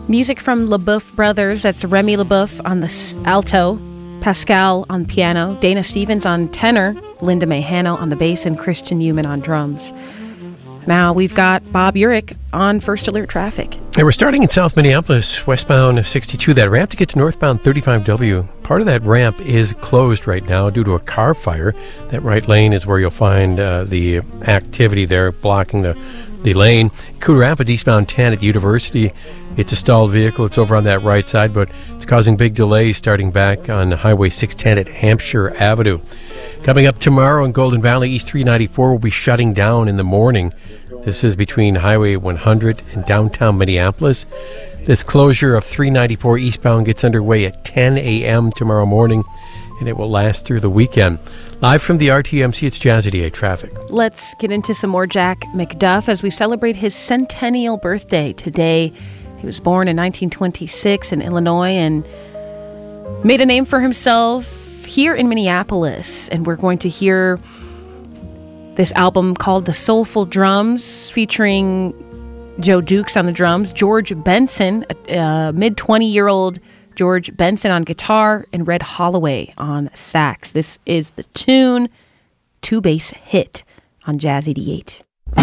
Music from LaBeouf Brothers. That's Remy LaBeouf on the alto, Pascal on piano, Dana Stevens on tenor, Linda May Hanno on the bass, and Christian Newman on drums. Now we've got Bob Urich on First Alert Traffic. Hey, we're starting in South Minneapolis, westbound 62. That ramp to get to northbound 35W. Part of that ramp is closed right now due to a car fire. That right lane is where you'll find the activity there blocking the lane. Coon Rapids eastbound 10 at University. It's a stalled vehicle. It's over on that right side, but it's causing big delays starting back on Highway 610 at Hampshire Avenue. Coming up tomorrow in Golden Valley, East 394 will be shutting down in the morning. This is between Highway 100 and downtown Minneapolis. This closure of 394 eastbound gets underway at 10 a.m. tomorrow morning, and it will last through the weekend. Live from the RTMC, it's Jazz 88 Traffic. Let's get into some more Jack McDuff as we celebrate his centennial birthday today. He was born in 1926 in Illinois and made a name for himself here in Minneapolis. And we're going to hear this album called The Soulful Drums, featuring Joe Dukes on the drums, George Benson, a mid-20-year-old George Benson on guitar, and Red Holloway on sax. This is the tune, two-bass hit on Jazz 88.